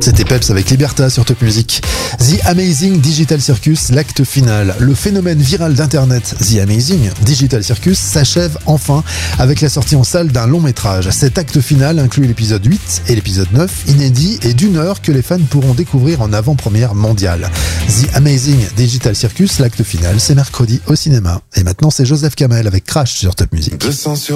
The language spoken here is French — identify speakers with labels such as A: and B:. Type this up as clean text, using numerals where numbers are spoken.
A: C'était Peps avec Liberta sur Top Music. The Amazing Digital Circus, l'acte final. Le phénomène viral d'Internet, The Amazing Digital Circus, s'achève enfin avec la sortie en salle d'un long métrage. Cet acte final inclut l'épisode 8 et l'épisode 9, inédit et d'1 heure que les fans pourront découvrir en avant-première mondiale. The Amazing Digital Circus, l'acte final, c'est mercredi au cinéma. Et maintenant, c'est Joseph Kamel avec Crash sur Top Music.
B: 200 sur